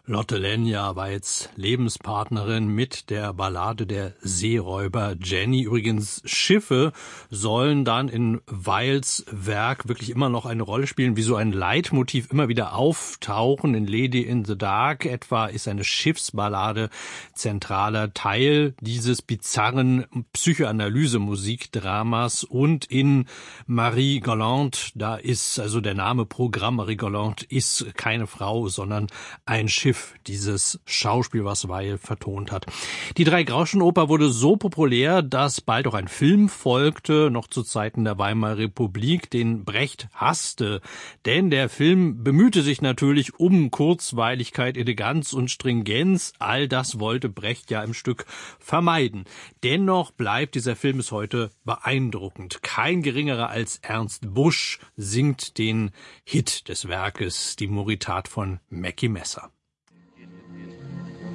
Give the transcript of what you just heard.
Lotte Lenya war jetzt Lebenspartnerin mit der Ballade der Seeräuber Jenny. Übrigens, Schiffe sollen dann in Weils Werk wirklich immer noch eine Rolle spielen, wie so ein Leitmotiv immer wieder auftauchen. In Lady in the Dark etwa ist eine Schiffsballade zentraler Teil dieses bizarren Psychoanalyse-Musikdramas. Und in Marie Galante, da ist also der Name Programm, Marie Galante ist keine Frau, sondern ein Schiff, dieses Schauspiel, was Weil vertont hat. Die Drei-Groschen-Oper wurde so populär, dass bald auch ein Film folgte, noch zu Zeiten der Weimarer Republik, den Brecht hasste. Denn der Film bemühte sich natürlich um Kurzweiligkeit, Eleganz und Stringenz. All das wollte Brecht ja im Stück vermeiden. Dennoch bleibt dieser Film bis heute beeindruckend. Kein geringerer als Ernst Busch singt den Hit des Werkes, die Moritat von Mackie Messer.